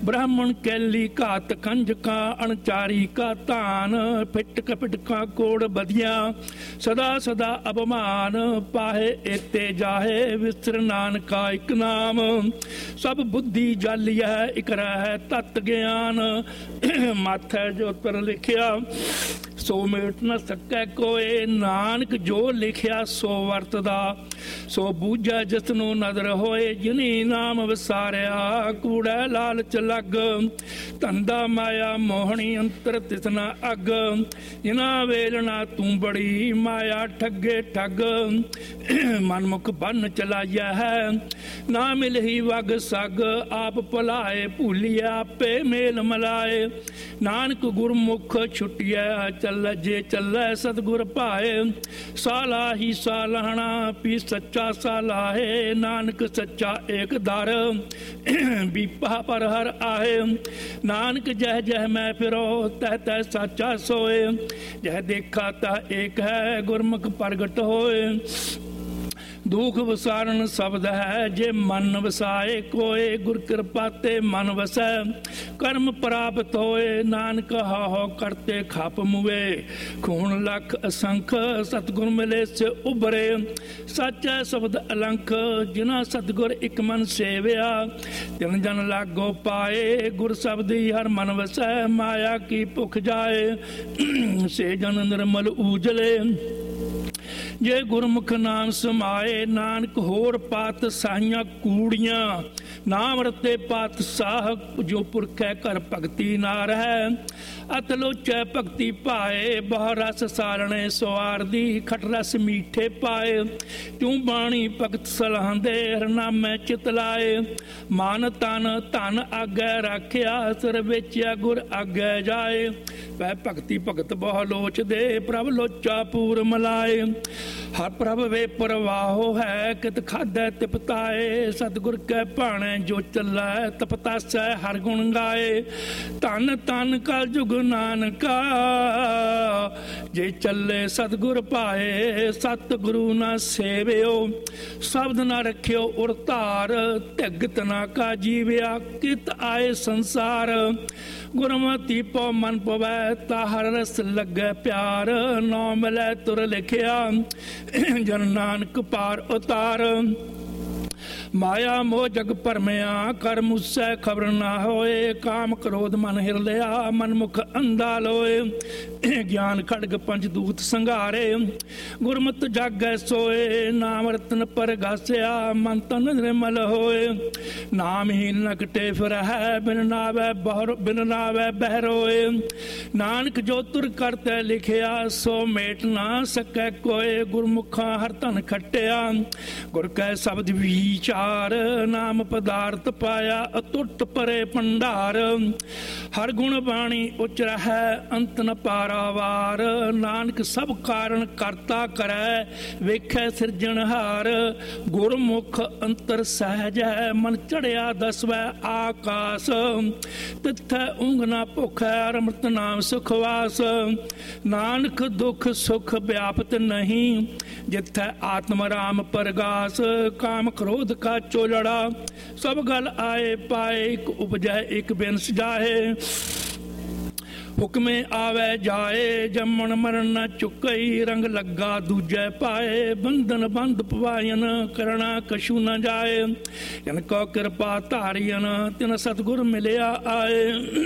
ब्राह्मण कैली घात कंजका अणचारी का तान फिट कपिटका कोड़ बदिया सदा सदा अपमान पाहे एते जाहे विस्तर नानका इक नाम सब बुद्धि जाली है इक रह तत् ज्ञान माथे जो तर लिखिया सो मेट न सकै कोए नानक जो लिखिया सो वरतदा सो बूझा जिसनों नदर होए जिनी नाम विसारिया कूड़ा लालच लग धंधा माया मोहनी अंतर तिसना अग जिना वेलना तू बड़ी माया ठगे ठग मनमुख बन चलाया है ना मिल ही वग सग आप भुलाए भूलिया आपे मेल मलाए नानक गुरमुख छुटिया चल जे चल सतगुर पाए साला ही सालाहना पी सच्चा साला है नानक सच्चा एक दर बीपा पर हर आहे नानक जह जह मैं फिरो तह तह सच्चा सोए जह देखा तह एक है गुरमुख प्रगट होए दुख विसारण शब्द है जे मन वसाए कोय गुर कृपा ते मन वसै कर्म प्राप्त होए नानक हाहो करते खप मुए खून लख असंख सतगुर मिले से उभरे सच्चा शब्द अलंख जिना सतगुर एक मन सेविया तिन जन लागो पाए गुर शब्द हर मन वसै माया की भुख जाए से जन निर्मल ऊजले जे गुरमुख नाम समाए नानक होर पात साहियां कूड़ियां नाम रते पात साह जो पुरखै कर भगती नार है अत लोचै भगती पाए बहु रस सारणे सवार दी खट रस मीठे पाए तू बाणी भगत सलाहंदे हरनामे चित लाए मन तन धन आगे राखिया सिर बेचिया गुर आगे जाए वह भगती भगत बहु लोच दे प्रभ लोचा पूर मलाए हर प्रभ वे परवाहो है कित खादै तिपताए सतगुर कै भाणे जो चलै तपतासै हर गुण गाए धन धन कल जुग नानका जे चले सतगुर पाए सतगुरु न सेवियो शब्द न रखियो उर धार धिगत ना का जीविया कित आए संसार गुरमति पौ मन पवै ताहर रस लगे प्यार नौ मिलै तुर लिखिया जन नानक पार उतार माया मोह जग भरमिया कर मुझसे खबर ना होए काम क्रोध मन हिर लिया मन मुख अंधा लोए ज्ञान खड़ग पंचदूत संघारे गुरमत जागै सोए नाम रतन पर घासिया मन तन निर्मल होए नाम ही नकटे फिर है बिन नावे बहरोए नानक जो तुर करते लिखिया सो मेट ना सकै कोय गुरमुखा हर तन खटिया गुर कै शब्द विचार नाम पदार्थ पाया अतुट परे भंडार हर गुण बाणी उच्च है अंत न पारावार नानक सब कारण करता करे वेखै सिरजनहार गुरमुख अंतर सहज है मन चढ़िया दसवै आकाश तिथै ऊंघ ना भुख है अमृत नाम सुखवास नानक दुख सुख व्यापत नहीं जिथै आत्म राम परगास काम क्रोध का चोलड़ा सब गल आए पाए एक उपजै एक बिन सजाए हुक्मे आवे जाए जमन मरण न चुकई रंग लगा दूजे पाए बंधन बंद पवायन करना कछु न जाए इनको कृपा धारियन तिन सतगुर मिलिया आए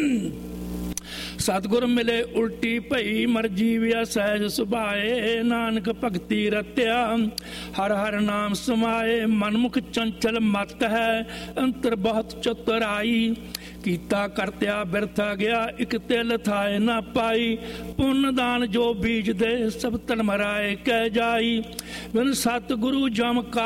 सतगुर मिले उल्टी भई मर्जी विया सहज सुभाए नानक भगती रत्या हर हर नाम समाए मनमुख चंचल मत है अंतर बहुत चतुराई कीता करत्या बिरथा गया एक तिल थाए ना पाई पुण्य दान जो बीज दे सब तन मराए कह जाई बिन सतगुरु जम का